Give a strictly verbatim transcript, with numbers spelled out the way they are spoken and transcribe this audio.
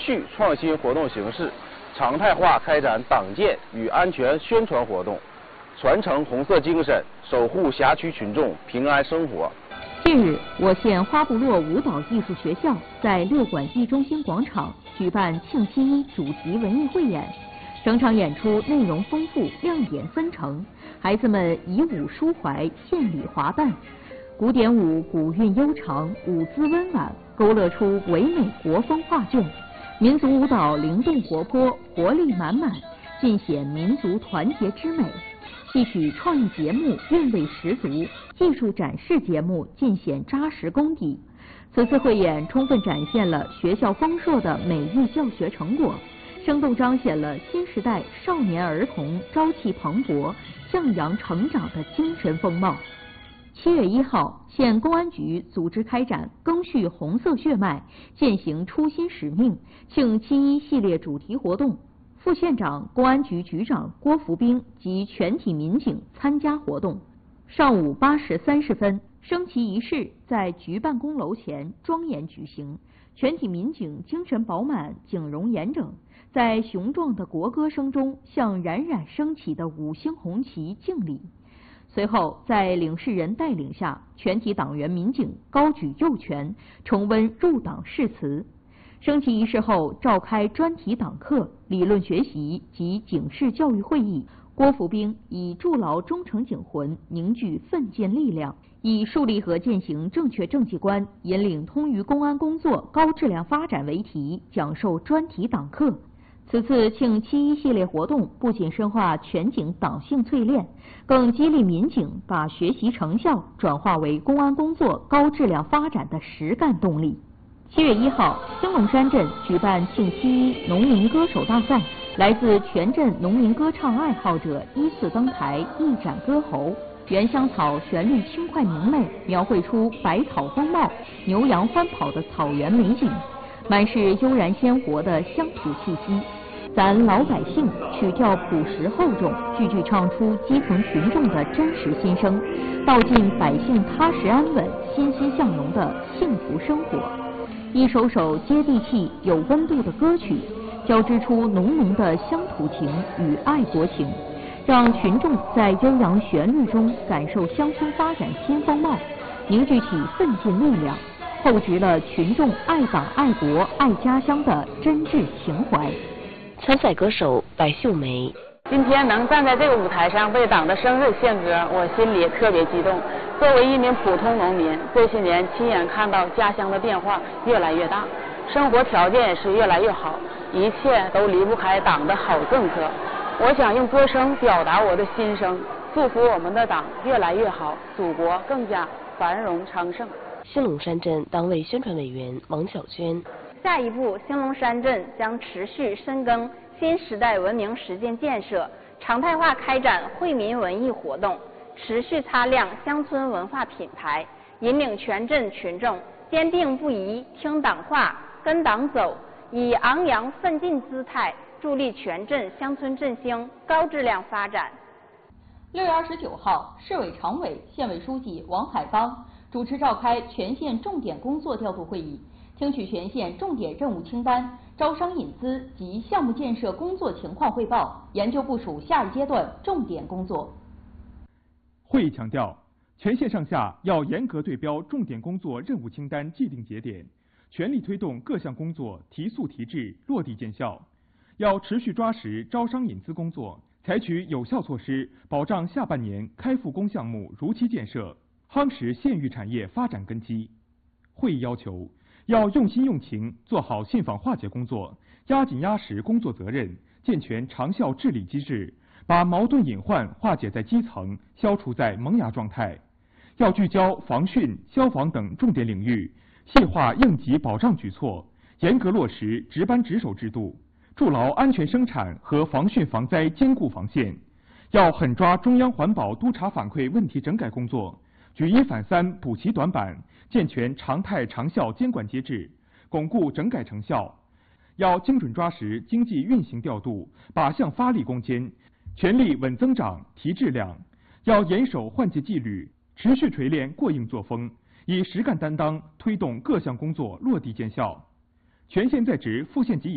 续创新活动形式，常态化开展党建与安全宣传活动，传承红色精神，守护辖区群众平安生活。 近日，我县花部落舞蹈艺术学校在六管艺中心广场举办庆七一主题文艺汇演，整场演出内容丰富，亮点纷呈，孩子们以舞抒怀，献礼华诞。古典舞古韵悠长，舞姿温婉，勾勒出唯美国风画卷；民族舞蹈灵动活泼，活力满满，尽显民族团结之美。戏曲创意节目韵味十足，技术展示节目尽显扎实功底。此次汇演充分展现了学校丰硕的美育教学成果，生动彰显了新时代少年儿童朝气蓬勃、向阳成长的精神风貌。七月一号，县公安局组织开展赓续红色血脉，践行初心使命庆七一系列主题活动。副县长、公安局局长郭福兵及全体民警参加活动。上午八时三十分，升旗仪式在局办公楼前庄严举行，全体民警精神饱满，景容严整，在雄壮的国歌声中向冉冉升起的五星红旗敬礼。随后，在领事人带领下，全体党员民警高举右拳，重温入党誓词。升旗仪式后，召开专题党课、理论学习及警示教育会议。郭福兵以筑牢忠诚警魂，凝聚奋进力量，以树立和践行正确政绩观，引领通渝公安工作高质量发展为题，讲授专题党课。此次庆七一系列活动不仅深化全警党性淬炼，更激励民警把学习成效转化为公安工作高质量发展的实干动力。七月一号，兴隆山镇举办庆七一农民歌手大赛，来自全镇农民歌唱爱好者依次登台，一展歌喉。原香草旋律轻快明媚，描绘出百草丰茂、牛羊欢跑的草原美景，满是悠然鲜活的乡土气息。咱老百姓曲调朴实厚重，句句唱出基层群众的真实心声，道尽百姓踏实安稳、欣欣向荣的幸福生活。一首首接地气、有温度的歌曲，交织出浓浓的乡土情与爱国情，让群众在悠扬旋律中感受乡村发展新风貌，凝聚起奋进力量，厚植了群众爱党爱国爱家乡的真挚情怀。 参赛歌手白秀梅， 今天能站在这个舞台上为党的生日献歌，我心里特别激动。作为一名普通农民，这些年亲眼看到家乡的变化越来越大，生活条件也是越来越好，一切都离不开党的好政策。我想用歌声表达我的心声，祝福我们的党越来越好，祖国更加繁荣昌盛。 兴隆山镇党委宣传委员王小娟， 下一步，兴隆山镇将持续深耕新时代文明实践建设，常态化开展惠民文艺活动，持续擦亮乡村文化品牌，引领全镇群众坚定不移听党话、跟党走，以昂扬奋进姿态助力全镇乡村振兴高质量发展。 六月二十九号，市委常委、县委书记王海刚主持召开全县重点工作调度会议，听取全县重点任务清单、招商引资及项目建设工作情况汇报，研究部署下一阶段重点工作。 会议强调，全县上下要严格对标重点工作任务清单既定节点，全力推动各项工作提速提质、落地见效。要持续抓实招商引资工作，采取有效措施，保障下半年开复工项目如期建设，夯实县域产业发展根基。会议要求，要用心用情做好信访化解工作，压紧压实工作责任，健全长效治理机制，把矛盾隐患化解在基层，消除在萌芽状态。要聚焦防汛、消防等重点领域，细化应急保障举措，严格落实值班值守制度，筑牢安全生产和防汛防灾坚固防线。要狠抓中央环保督查反馈问题整改工作，举一反三补齐短板，健全常态长效监管机制，巩固整改成效。要精准抓实经济运行调度，靶向发力攻坚，全力稳增长提质量。要严守换届纪律，持续锤炼过硬作风，以实干担当推动各项工作落地见效。全县在职副县级